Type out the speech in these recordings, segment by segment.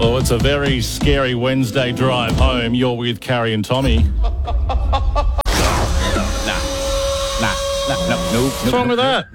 Well, it's a very scary Wednesday drive home. You're with Carrie and Tommy. What's wrong with that?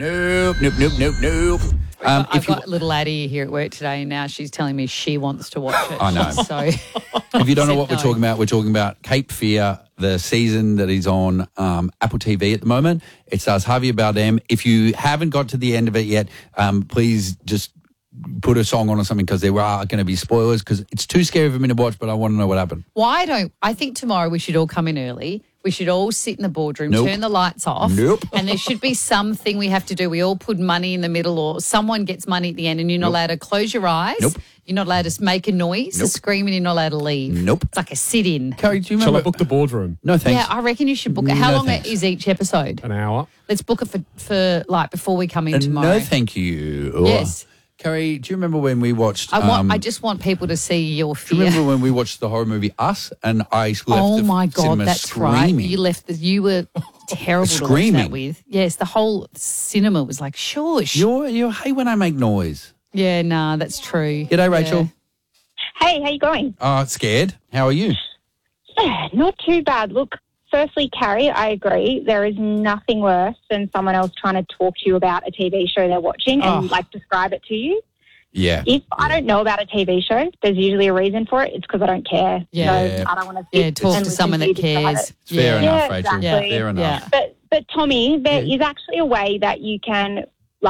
Nope. I've got little Addie here at work today, and now she's telling me she wants to watch it. I know. So, if you don't know what we're talking about Cape Fear, the season that is on Apple TV at the moment. It stars Javier Bardem. If you haven't got to the end of it yet, please just put a song on or something, because there are going to be spoilers, because it's too scary for me to watch, but I want to know what happened. I think tomorrow we should all come in early. We should all sit in the boardroom, turn the lights off, and there should be something we have to do. We all put money in the middle, or someone gets money at the end, and you're not allowed to close your eyes. You're not allowed to make a noise, or scream, and you're not allowed to leave. It's like a sit-in. Carrie, do you remember? Shall I book the boardroom? No, thanks. Yeah, I reckon you should book it. How long is each episode? An hour. Let's book it for like before we come in tomorrow. No, thank you. Yes. Carrie, do you remember when we watched... I just want people to see your fear. Do you remember when we watched the horror movie Us, and I left oh the my God, cinema that's screaming? right. You were terrible to watch that with. Yes, the whole cinema was like, shush. You hate when I make noise. Yeah, nah, that's true. G'day, Rachel. Hey, how you going? Scared. How are you? Yeah, not too bad. Look, firstly, Carrie, I agree. There is nothing worse than someone else trying to talk to you about a TV show they're watching and, describe it to you. Yeah. If I don't know about a TV show, there's usually a reason for it. It's because I don't care. Yeah. So I don't want to sit talk and to someone that cares. Fair enough, Rachel. Exactly. Yeah. Fair enough. But Tommy, there is actually a way that you can,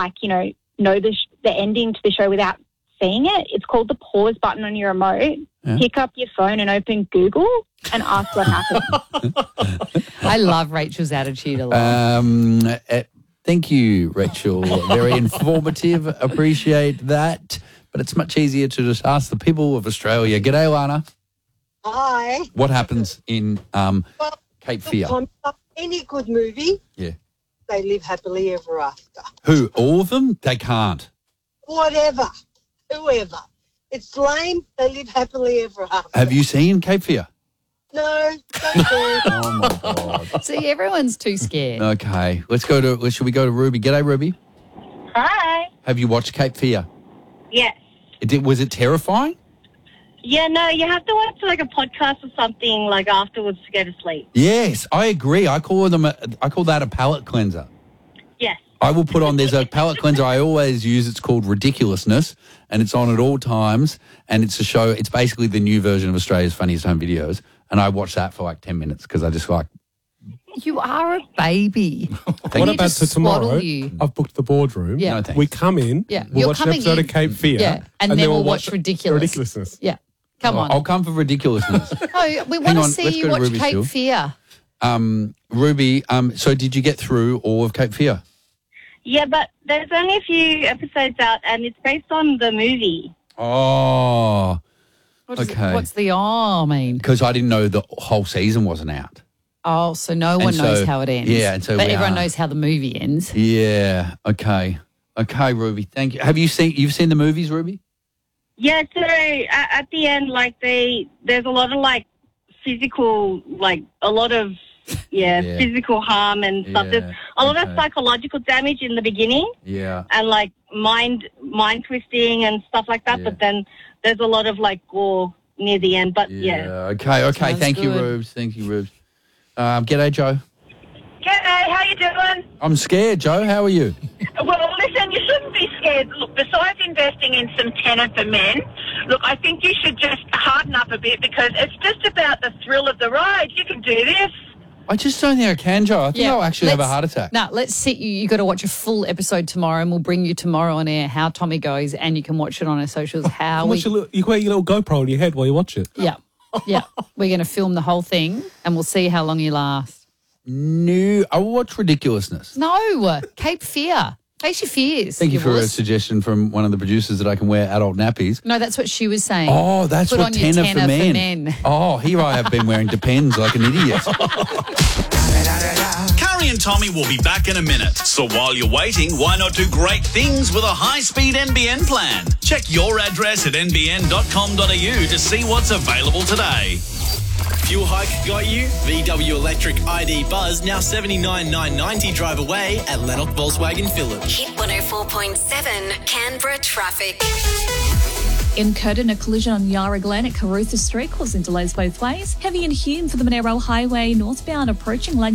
know the ending to the show without seeing it. It's called the pause button on your remote. Yeah. Pick up your phone and open Google and ask what happened. I love Rachel's attitude a lot. Thank you, Rachel. Very informative. Appreciate that. But it's much easier to just ask the people of Australia. G'day, Lana. Hi. What happens in Cape Fear? Any good movie, they live happily ever after. Who? All of them? They can't. Whatever. Whoever. It's lame. They live happily ever after. Have you seen Cape Fear? No, don't do. Oh, my God. See, everyone's too scared. Okay. Should we go to Ruby? G'day, Ruby. Hi. Have you watched Cape Fear? Yes. Was it terrifying? Yeah, no, you have to watch like a podcast or something like afterwards to go to sleep. Yes, I agree. I call that a palate cleanser. Yes. I will put on, there's a palate cleanser I always use. It's called Ridiculousness, and it's on at all times. And it's a show, it's basically the new version of Australia's Funniest Home Videos. And I watch that for like 10 minutes because I just like... You are a baby. What about tomorrow? You? I've booked the boardroom. Yeah. No, we come in. Yeah. We'll watch an episode of Cape Fear. Yeah. And then we'll watch Ridiculousness. Yeah. Come on. I'll come for Ridiculousness. No, we want to see you watch Cape Fear. Ruby, so did you get through all of Cape Fear? Yeah, but there's only a few episodes out and it's based on the movie. Oh, okay. What's the mean? Because I didn't know the whole season wasn't out. Oh, so no one knows how it ends. Yeah, and so but everyone knows how the movie ends. Yeah, okay. Okay, Ruby, thank you. You've seen the movies, Ruby? Yeah, so at the end, there's a lot of physical, a lot of physical harm and stuff. Yeah, There's a lot of psychological damage in the beginning. Yeah. And mind twisting and stuff like that. Yeah. But then there's a lot of gore near the end. But Okay. Sounds Thank you, good. Rubes. Thank you, Rubes. G'day, Joe. G'day, how you doing? I'm scared, Joe. How are you? Well, listen, you shouldn't be scared. Look, besides investing in some tenor for men, look, I think you should just harden up a bit because it's just about the thrill of the ride. You can do this. I just don't think I can, Joe. I think I'll actually have a heart attack. No, let's sit you. You got to watch a full episode tomorrow, and we'll bring you tomorrow on air how Tommy goes, and you can watch it on our socials. You can wear your little GoPro on your head while you watch it. Yeah. We're going to film the whole thing, and we'll see how long you last. No, I will watch Ridiculousness. No, Cape Fear. Face your fears. Thank you for a suggestion from one of the producers that I can wear adult nappies. No, that's what she was saying. Oh, that's Put what on your tenor for men. Oh, here I have been wearing Depends like an idiot. Carrie and Tommy will be back in a minute. So while you're waiting, why not do great things with a high-speed NBN plan? Check your address at nbn.com.au to see what's available today. Fuel hike got you? VW Electric ID Buzz now $79,990 drive away at Lennox Volkswagen Phillip. Hit 104.7 Canberra traffic. In Curtin, a collision on Yarra Glen at Carutha Street causing delays both ways. Heavy in Hume for the Monero Highway northbound approaching